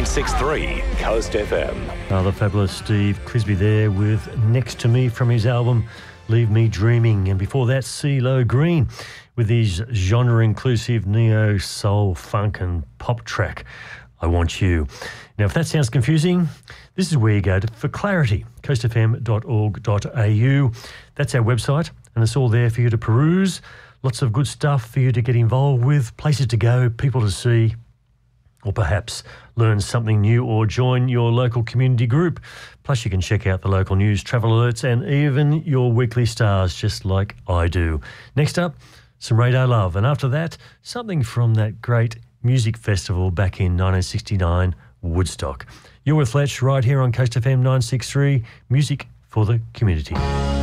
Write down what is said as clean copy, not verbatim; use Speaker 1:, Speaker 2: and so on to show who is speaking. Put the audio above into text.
Speaker 1: 963 Coast FM.
Speaker 2: The fabulous Steve Clisby there with Next to Me from his album Leave Me Dreaming. And before that, CeeLo Green with his genre-inclusive neo, soul, funk and pop track, I Want You. Now, if that sounds confusing, this is where you go for clarity, coastfm.org.au. That's our website, and it's all there for you to peruse. Lots of good stuff for you to get involved with, places to go, people to see, or perhaps learn something new or join your local community group. Plus, you can check out the local news, travel alerts, and even your weekly stars, just like I do. Next up, some Radar Love, and after that, something from that great music festival back in 1969, Woodstock. You're with Fletch right here on Coast FM 963, music for the community.